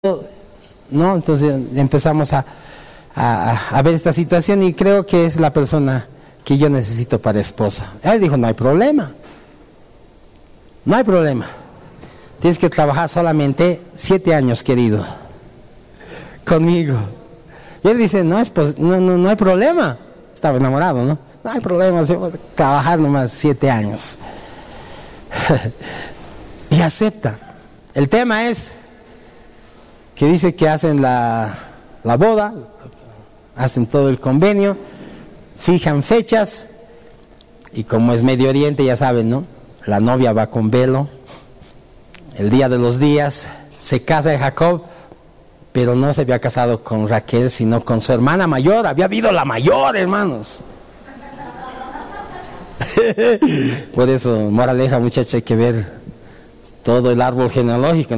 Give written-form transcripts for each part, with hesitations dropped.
¿no? Entonces empezamos a ver esta situación y creo que es la persona que yo necesito para esposa. Él dijo, no hay problema. No hay problema. Tienes que trabajar solamente 7 años, querido, conmigo. Y él dice, no hay problema. Estaba enamorado, ¿no? No hay problema, trabajar nomás 7 años. Y acepta. El tema es que dice que hacen la boda, hacen todo el convenio, fijan fechas, y como es Medio Oriente, ya saben, ¿no? La novia va con velo, el día de los días, se casa Jacob, pero no se había casado con Raquel, sino con su hermana mayor. Había habido la mayor, hermanos. Por eso, moraleja, muchacha, hay que ver todo el árbol genealógico.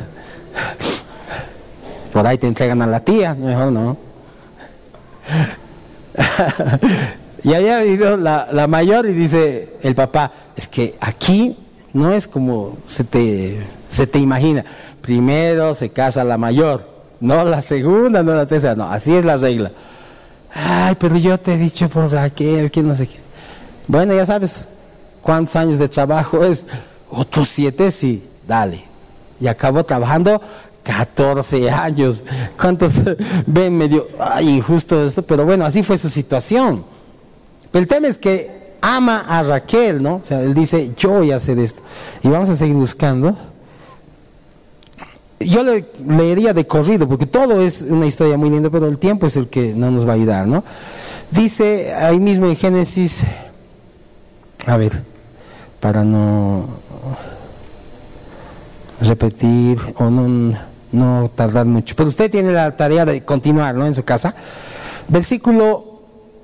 Por ahí te entregan a la tía, mejor no. Y había habido la mayor, y dice el papá, es que aquí no es como se te imagina. Primero se casa la mayor, no la segunda, no la tercera, no, así es la regla. Ay, pero yo te he dicho por Raquel, que no sé qué. Bueno, ya sabes cuántos años de trabajo es. Otros 7, sí, dale. Y acabó trabajando 14 años. ¿Cuántos ven medio injusto esto? Pero bueno, así fue su situación. Pero el tema es que ama a Raquel, ¿no? O sea, él dice, yo voy a hacer esto. Y vamos a seguir buscando. Yo le leería de corrido, porque todo es una historia muy linda, pero el tiempo es el que no nos va a ayudar, ¿no? Dice ahí mismo en Génesis, a ver, para no repetir o no tardar mucho, pero usted tiene la tarea de continuar, ¿no? En su casa. Versículo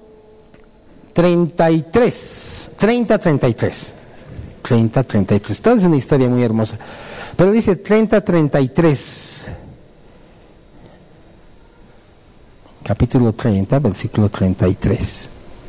30-33. Toda es una historia muy hermosa. Pero dice 30-33. Capítulo 30, versículo 33.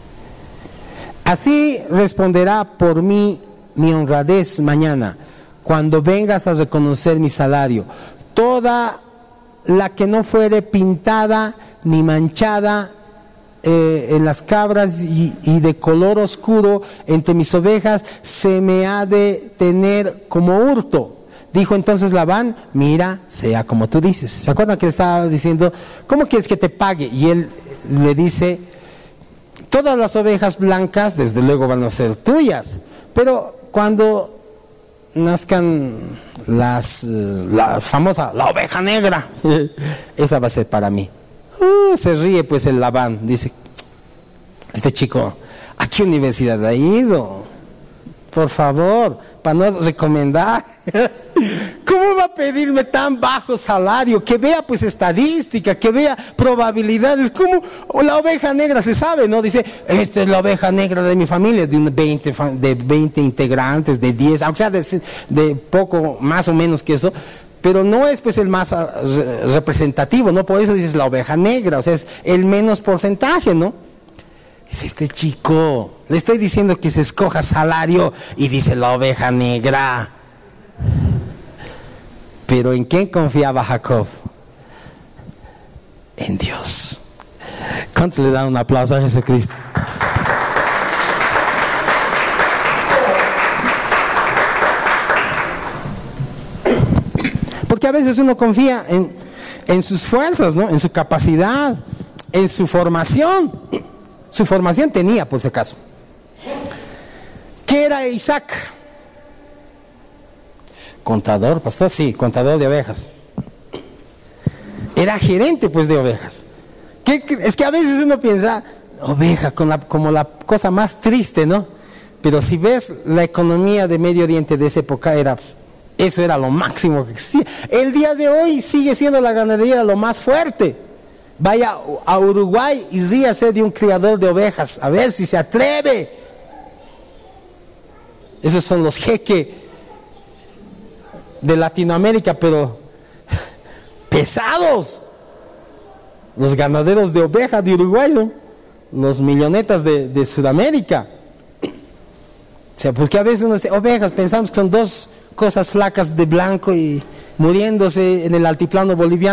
Así responderá por mí mi honradez mañana, cuando vengas a reconocer mi salario. Toda la que no fuere pintada ni manchada en las cabras y de color oscuro entre mis ovejas, se me ha de tener como hurto. Dijo entonces Labán, mira, sea como tú dices. ¿Se acuerdan que le estaba diciendo, cómo quieres que te pague? Y él le dice, todas las ovejas blancas desde luego van a ser tuyas, pero cuando nazcan la famosa, la oveja negra, esa va a ser para mí. Se ríe pues el Labán, dice, este chico, ¿a qué universidad ha ido? Por favor, para no recomendar. ¿Cómo va a pedirme tan bajo salario? Que vea pues estadística, que vea probabilidades. Como la oveja negra se sabe, ¿no? Dice, esta es la oveja negra de mi familia, de 20 integrantes, de 10, aunque sea de poco más o menos que eso. Pero no es pues el más representativo, ¿no? Por eso dices la oveja negra, o sea, es el menos porcentaje, ¿no? Es este chico, le estoy diciendo que se escoja salario y dice la oveja negra. Pero ¿en quién confiaba Jacob? En Dios. ¿Cuántos le dan un aplauso a Jesucristo? Porque a veces uno confía en sus fuerzas, ¿no? En su capacidad, en su formación. Su formación tenía, por si acaso. ¿Qué era Isaac? Contador, pastor, sí, contador de ovejas. Era gerente, pues, de ovejas. Es que a veces uno piensa, oveja, como la cosa más triste, ¿no? Pero si ves la economía de Medio Oriente de esa época, eso era lo máximo que existía. El día de hoy sigue siendo la ganadería lo más fuerte. Vaya a Uruguay y ríase de un criador de ovejas, a ver si se atreve. Esos son los jeques de Latinoamérica, pero pesados. Los ganaderos de ovejas de Uruguay, ¿no? Los millonetas de Sudamérica. O sea, porque a veces uno dice, ovejas, pensamos que son dos cosas flacas de blanco y muriéndose en el altiplano boliviano.